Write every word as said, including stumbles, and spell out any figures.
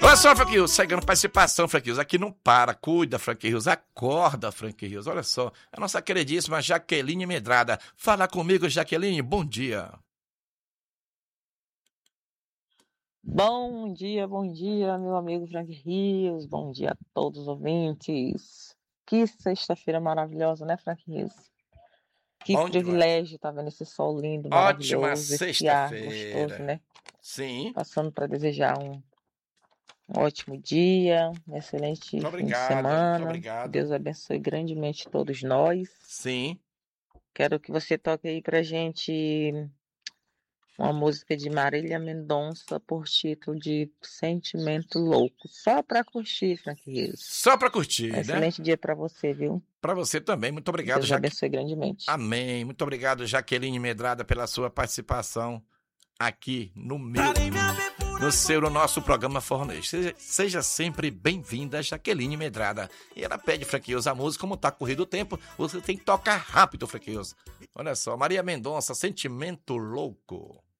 Olha só, Frank Rios, chegando participação, Frank Rios. Aqui não para, cuida, Frank Rios, acorda, Frank Rios. Olha só, a nossa queridíssima Jaqueline Medrada. Fala comigo, Jaqueline, bom dia. Bom dia, bom dia, meu amigo Frank Rios. Bom dia a todos os ouvintes. Que sexta-feira maravilhosa, né, Frank Rios? Que Bom privilégio estar vendo esse sol lindo, Ótima maravilhoso, esse ar gostoso, sexta-feira. né? Sim. Passando para desejar um, um ótimo dia, um excelente Muito fim de obrigado, semana. muito obrigado. Deus abençoe grandemente todos nós. Sim. Quero que você toque aí pra gente uma música de Marília Mendonça por título de Sentimento Louco. Só pra curtir, Frank Rios. Só pra curtir, Um né? excelente dia pra você, viu? Pra você também, muito obrigado. Deus Jaque... abençoe grandemente. Amém. Muito obrigado, Jaqueline Medrada, pela sua participação aqui no meu, no seu, no nosso programa Fornejo. Seja, seja sempre bem-vinda, Jaqueline Medrada. E ela pede, Franquinhos, a música, como tá corrido o tempo, você tem que tocar rápido, Franquinhos. Olha só, Maria Mendonça, Sentimento Louco.